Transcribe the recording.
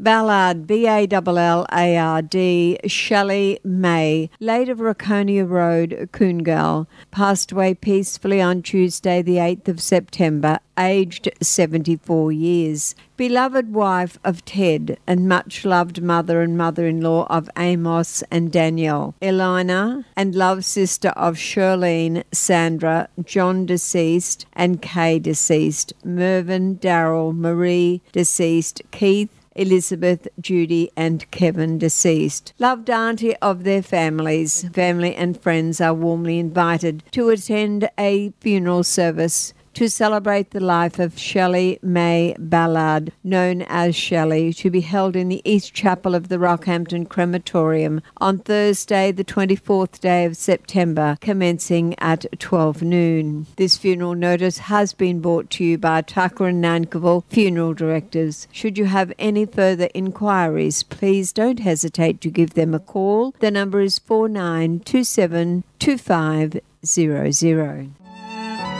Ballard, Ballard, Shelley May, late of Raconia Road, Coongal, passed away peacefully on Tuesday the 8th of September, aged 74 years. Beloved wife of Ted and much-loved mother and mother-in-law of Amos and Danielle, Elena, and love sister of Shirlene, Sandra, John deceased, and Kay deceased, Mervyn, Darrell, Marie deceased, Keith, Elizabeth, Judy and Kevin deceased. Loved auntie of their families. Family and friends are warmly invited to attend a funeral service to celebrate the life of Shelley May Ballard, known as Shelley, to be held in the East Chapel of the Rockhampton Crematorium on Thursday, the 24th day of September, commencing at 12 noon. This funeral notice has been brought to you by Tucker and Nankerville Funeral Directors. Should you have any further inquiries, please don't hesitate to give them a call. The number is 4927 2500.